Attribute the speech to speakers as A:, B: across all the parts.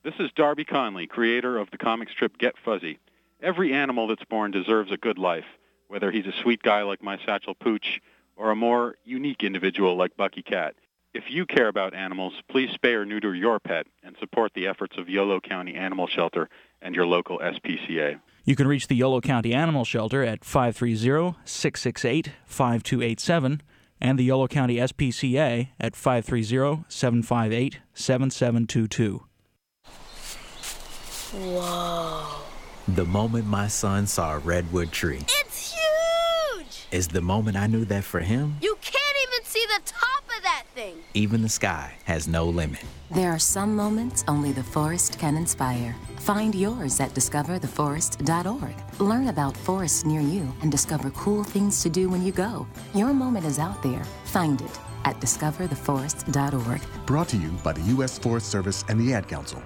A: This is Darby Conley, creator of the comic strip Get Fuzzy. Every animal that's born deserves a good life, whether he's a sweet guy like my Satchel Pooch or a more unique individual like Bucky Cat. If you care about animals, please spay or neuter your pet and support the efforts of Yolo County Animal Shelter and your local SPCA.
B: You can reach the Yolo County Animal Shelter at 530-668-5287 and the Yolo County SPCA at 530-758-7722.
C: Whoa.
D: The moment my son saw a redwood tree.
C: It's huge!
D: Is the moment I knew that for him,
C: You can't even see the top of that thing.
D: even the sky has no limit.
E: There are some moments only the forest can inspire. Find yours at discovertheforest.org. Learn about forests near you and discover cool things to do when you go. Your moment is out there. Find it at discovertheforest.org.
F: Brought to you by the U.S. Forest Service and the Ad Council.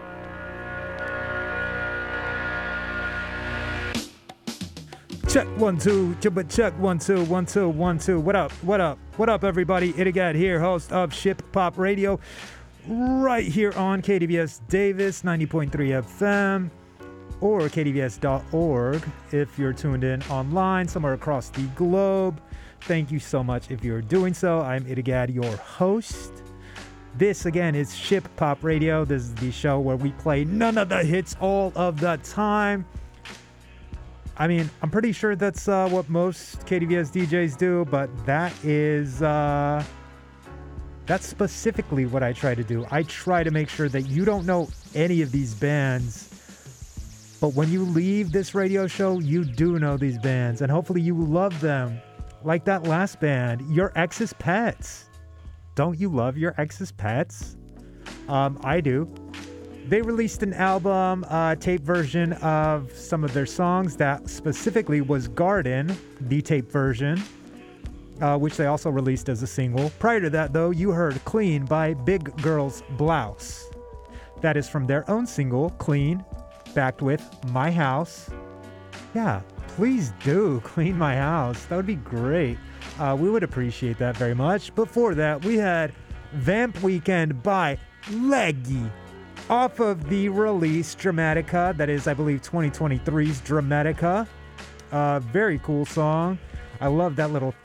G: Check 1 2, check 1 2 1 2 1 2. What up, everybody? Itagad here, host of Ship Pop Radio, right here on KDVS Davis 90.3 FM or KDVS.org if you're tuned in online somewhere across the globe. Thank you so much if you're doing so. I'm Itagad, your host. This again is Ship Pop Radio. This is the show where we play none of the hits all of the time. I mean, I'm pretty sure that's what most KDVS DJs do, but that's specifically what I try to do. I try to make sure that you don't know any of these bands, but when you leave this radio show, you do know these bands, and hopefully you love them. Like that last band, Your Ex's Pets. Don't you love Your Ex's Pets? I do. They released an album, tape version of some of their songs. That specifically was Garden, the tape version, which they also released as a single. Prior to that, though, you heard Clean by Big Girl's Blouse. That is from their own single, Clean, backed with My House. Yeah, please do clean my house. That would be great. We would appreciate that very much. Before that, we had Vamp Weekend by Leggy, off of the release Dramatica, that is, I believe, 2023's Dramatica. Very cool song. I love that little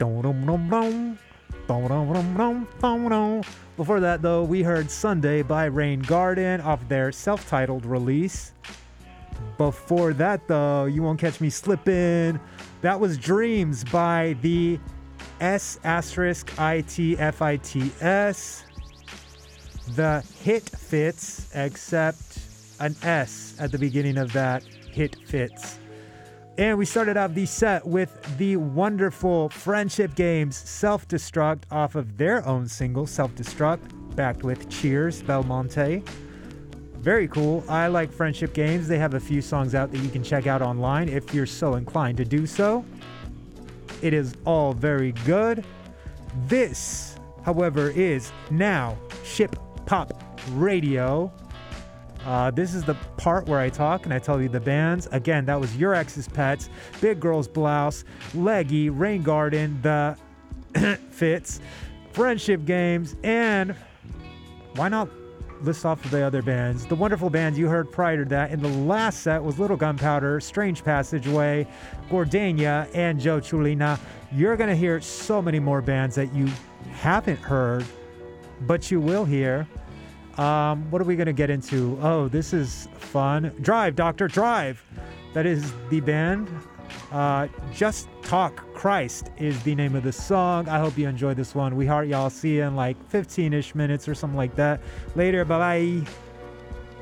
G: Before that, though, we heard Sunday by Rain Garden off their self-titled release. Before that, though, You Won't Catch Me Slippin'. That was Dreams by the S*ITFITS. The Hit Fits, except an S at the beginning of that, Hit Fits. And we started off the set with the wonderful Friendship Games Self-Destruct off of their own single, Self-Destruct, backed with Cheers, Belmonte. Very cool. I like Friendship Games. They have a few songs out that you can check out online if you're so inclined to do so. It is all very good. This, however, is now Ship Pop Radio. This is the part where I talk and I tell you the bands. Again, that was Your Ex's Pets, Big Girl's Blouse, Leggy, Rain Garden, The Fits, Friendship Games, and why not list off the other bands? The wonderful bands you heard prior to that in the last set was Little Gunpowder, Strange Passageway, Gordania, and Joe Chulina. You're going to hear so many more bands that you haven't heard, but you will hear. What are we going to get into? Oh, this is fun. Drive, Doctor, Drive. That is the band. Just Talk Christ is the name of the song. I hope you enjoyed this one. We heart y'all. See you in like 15-ish minutes or something like that. Later. Bye-bye.